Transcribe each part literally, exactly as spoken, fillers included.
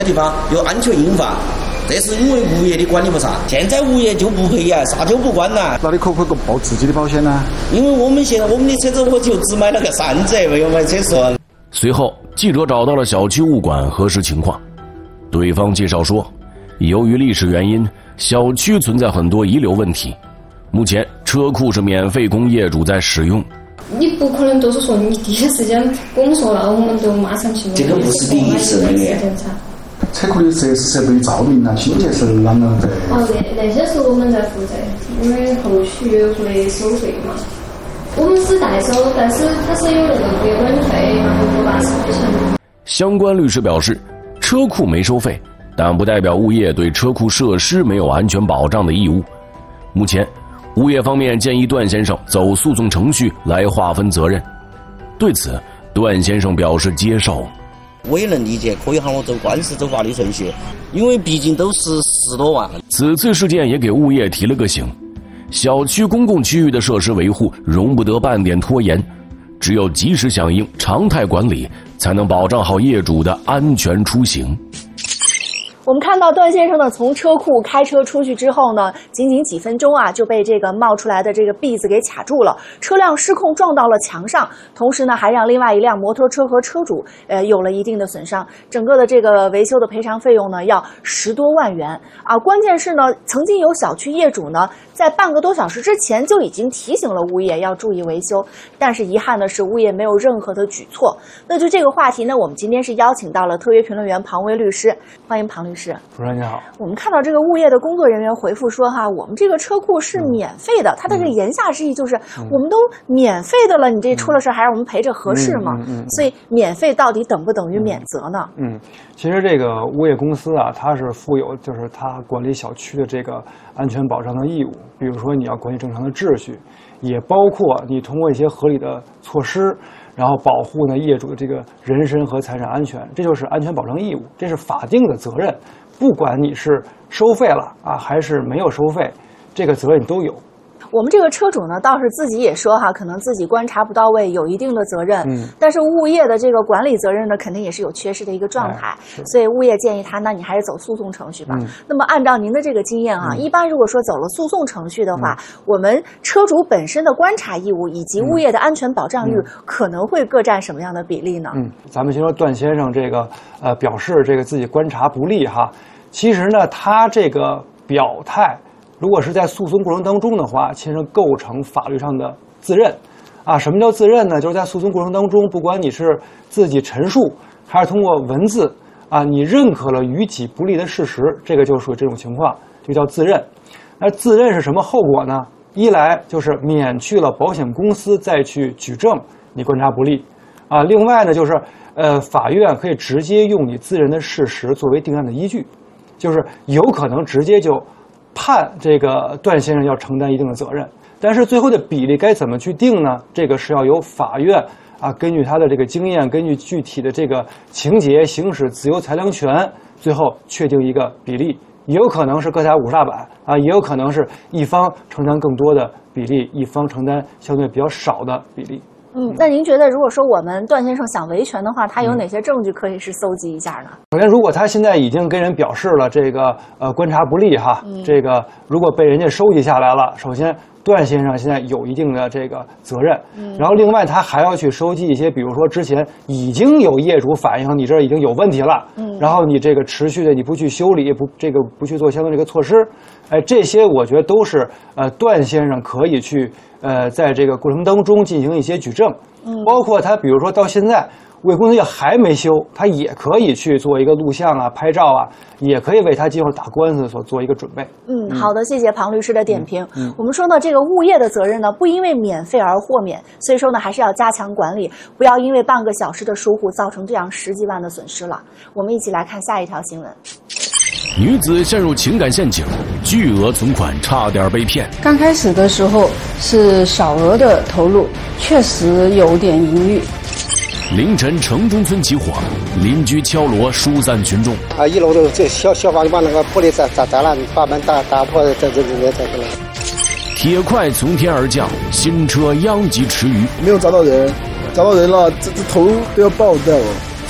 地方有安全隐患，这是因为物业的管理不善。现在物业就不赔呀，啥就不管了。 那你可不可以报自己的保险呢？ 因为我们现在我们的车子我就只买了个三折，没有买车损。 随后，记者找到了小区物管核实情况，对方介绍说，由于历史原因，小区存在很多遗留问题，目前车库是免费供业主在使用。 你不可能都是说你第一时间跟我们说了，我们都马上去。 这个不是第一次的。 车库的设施设备照明啊、清洁是啷个的？ 哦，那那些是我们在负责，因为后续会收费嘛。我们是代收，但是它是有那个物业管理费，然后我把收费全部。 相关律师表示，车库没收费，但不代表物业对车库设施没有安全保障的义务。目前，物业方面建议段先生走诉讼程序来划分责任。对此，段先生表示接受。 我也能理解，可以喊我走官司、走法律程序，因为毕竟都是十多万。 此次事件也给物业提了个醒，小区公共区域的设施维护容不得半点拖延，只有及时响应、常态管理，才能保障好业主的安全出行。 我们看到段先生呢，从车库开车出去之后呢，仅仅几分钟啊，就被这个冒出来的这个篦子给卡住了，车辆失控撞到了墙上，同时呢，还让另外一辆摩托车和车主呃有了一定的损伤。整个的这个维修的赔偿费用呢，要十多万元啊！关键是呢，曾经有小区业主呢，在半个多小时之前就已经提醒了物业要注意维修，但是遗憾的是，物业没有任何的举措。那就这个话题呢，我们今天是邀请到了特约评论员庞威律师，欢迎庞律师。 主任你好， 我们看到这个物业的工作人员回复说哈，我们这个车库是免费的，他的这个言下之意就是、嗯、我们都免费的了，你这出了事还让我们赔着合适吗？嗯嗯嗯、所以免费到底等不等于免责呢？ 嗯，其实这个物业公司啊，它是负有就是它管理小区的这个安全保障的义务，比如说你要管理正常的秩序，也包括你通过一些合理的措施，然后保护呢业主的这个人身和财产安全，这就是安全保障义务，这是法定的责任。不管你是收费了啊，还是没有收费，这个责任都有。 我们这个车主呢，倒是自己也说哈，可能自己观察不到位，有一定的责任。嗯，但是物业的这个管理责任呢，肯定也是有缺失的一个状态。哎、所以物业建议他，那你还是走诉讼程序吧。嗯、那么按照您的这个经验哈、啊，嗯、一般如果说走了诉讼程序的话，嗯、我们车主本身的观察义务以及物业的安全保障率可能会各占什么样的比例呢？ 嗯，咱们先说段先生这个呃表示这个自己观察不力哈，其实呢他这个表态。如果是在诉讼过程当中的话，其实构成法律上的自认，啊，什么叫自认呢？就是在诉讼过程当中，不管你是自己陈述，还是通过文字，啊，你认可了于己不利的事实，这个就属于这种情况，就叫自认。那自认是什么后果呢？一来就是免去了保险公司再去举证你观察不利，啊，另外呢就是，呃，法院可以直接用你自认的事实作为定案的依据，就是有可能直接就。判这个段先生要承担一定的责任，但是最后的比例该怎么去定呢？这个是要由法院啊，根据他的这个经验，根据具体的这个情节行使自由裁量权，最后确定一个比例。也有可能是各打五十大板啊，也有可能是一方承担更多的比例，一方承担相对比较少的比例。 嗯，那您觉得，如果说我们段先生想维权的话，他有哪些证据可以是搜集一下呢？ 首先，如果他现在已经跟人表示了这个呃观察不力哈，嗯、这个如果被人家收集下来了，首先段先生现在有一定的这个责任，嗯、然后另外他还要去收集一些，比如说之前已经有业主反映你这儿已经有问题了，嗯、然后你这个持续的你不去修理，不这个不去做相应这个措施，哎，这些我觉得都是呃段先生可以去。呃，在这个过程当中进行一些举证，嗯，包括他，比如说到现在物业公司也还没修，他也可以去做一个录像啊、拍照啊，也可以为他今后打官司所做一个准备。 嗯，好的，谢谢庞律师的点评。 嗯，嗯我们说呢，这个物业的责任呢，不因为免费而豁免，所以说呢，还是要加强管理，不要因为半个小时的疏忽造成这样十几万的损失了。我们一起来看下一条新闻。 女子陷入情感陷阱，巨额存款差点被骗。 刚开始的时候是小额的投入，确实有点盈利。 凌晨城中村起火，邻居敲锣疏散群众。 啊，一楼的这消消防就把那个玻璃砸砸砸烂，把门打打破，这这这这这这。 铁块从天而降，新车殃及池鱼。 没有找到人，找到人了，这这头都要爆掉了。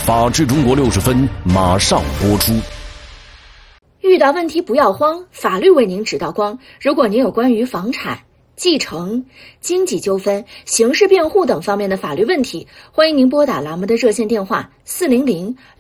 法治中国六十分马上播出。 遇到问题不要慌，法律为您指道光。如果您有关于房产、继承、经济纠纷、刑事辩护等方面的法律问题，欢迎您拨打栏目的热线电话四零零